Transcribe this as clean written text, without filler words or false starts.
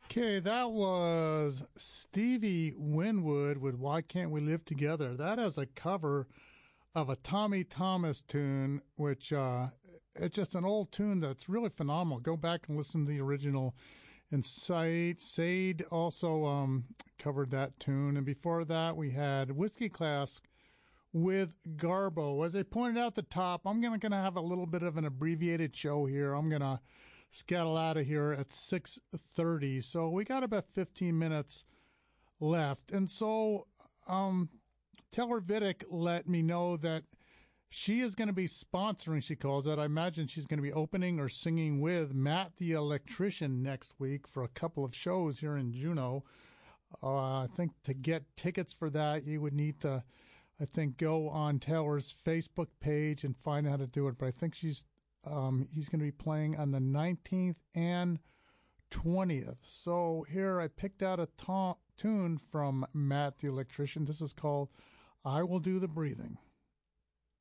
Okay, that was Stevie Winwood with Why Can't We Live Together. That is a cover of a Tommy Thomas tune, which it's just an old tune that's really phenomenal. Go back and listen to the original. And Sade also covered that tune. And before that, we had Whiskey Class with Garbo. As I pointed out at the top, I'm going to have a little bit of an abbreviated show here. I'm going to skedaddle out of here at 6:30. So we got about 15 minutes left. And so Taylor Vidic let me know that she is going to be sponsoring, she calls it. I imagine she's going to be opening or singing with Matt the Electrician next week for a couple of shows here in Juneau. I think to get tickets for that, you would need to, go on Taylor's Facebook page and find out how to do it. But I think he's going to be playing on the 19th and 20th. So here I picked out a tune from Matt the Electrician. This is called I Will Do the Breathing.